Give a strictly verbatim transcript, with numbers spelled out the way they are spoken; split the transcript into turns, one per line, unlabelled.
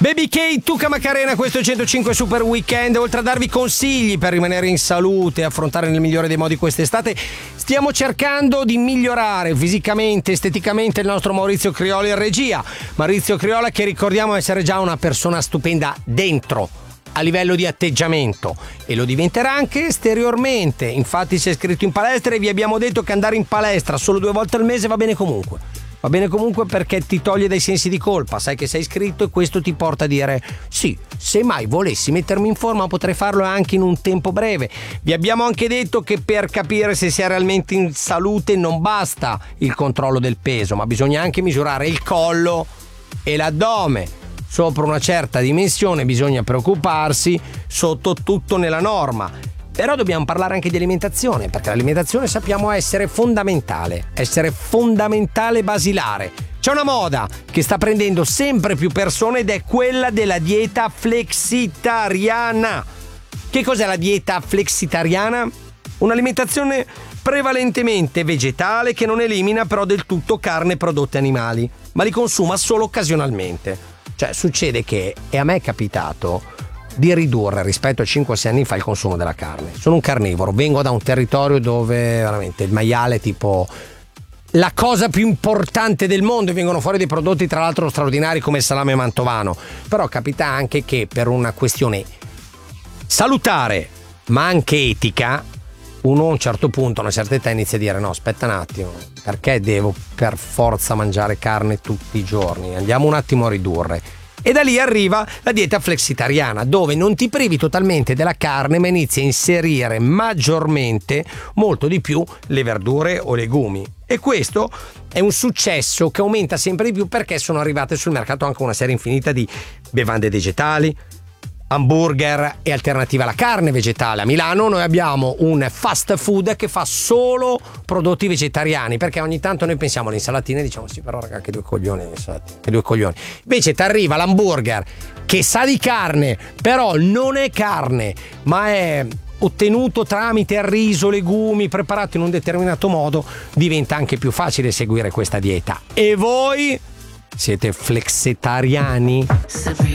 Baby K, Tuca Macarena, questo è centocinque Super Weekend. Oltre a darvi consigli per rimanere in salute e affrontare nel migliore dei modi quest'estate, stiamo cercando di migliorare fisicamente, esteticamente il nostro Maurizio Crioli in regia. Maurizio Criola, che ricordiamo essere già una persona stupenda dentro, a livello di atteggiamento, e lo diventerà anche esteriormente. Infatti si è iscritto in palestra e vi abbiamo detto che andare in palestra solo due volte al mese va bene comunque. Va bene comunque perché ti toglie dai sensi di colpa, sai che sei iscritto e questo ti porta a dire sì, se mai volessi mettermi in forma potrei farlo anche in un tempo breve. Vi abbiamo anche detto che per capire se si è realmente in salute non basta il controllo del peso, ma bisogna anche misurare il collo e l'addome. Sopra una certa dimensione bisogna preoccuparsi, sotto tutto nella norma. Però dobbiamo parlare anche di alimentazione, perché l'alimentazione sappiamo essere fondamentale, essere fondamentale, basilare. C'è una moda che sta prendendo sempre più persone ed è quella della dieta flexitariana. Che cos'è la dieta flexitariana? Un'alimentazione prevalentemente vegetale che non elimina però del tutto carne e prodotti animali, ma li consuma solo occasionalmente. Cioè succede che, e a me è capitato, di ridurre rispetto a cinque sei anni fa il consumo della carne. Sono un carnivoro, vengo da un territorio dove veramente il maiale è tipo la cosa più importante del mondo e vengono fuori dei prodotti tra l'altro straordinari come il salame mantovano. Però capita anche che per una questione salutare ma anche etica uno a un certo punto, a una certa età, inizia a dire no, aspetta un attimo, perché devo per forza mangiare carne tutti i giorni? Andiamo un attimo a ridurre. E da lì arriva la dieta flexitariana, dove non ti privi totalmente della carne, ma inizi a inserire maggiormente, molto di più, le verdure o legumi. E questo è un successo che aumenta sempre di più perché sono arrivate sul mercato anche una serie infinita di bevande vegetali, hamburger e alternative alla carne vegetale. A Milano noi abbiamo un fast food che fa solo prodotti vegetariani, perché ogni tanto noi pensiamo alle insalatine e diciamo sì, però raga, che due coglioni, che due coglioni. Invece ti arriva l'hamburger che sa di carne, però non è carne, ma è ottenuto tramite riso, legumi, preparato in un determinato modo, diventa anche più facile seguire questa dieta. E voi siete flexitariani?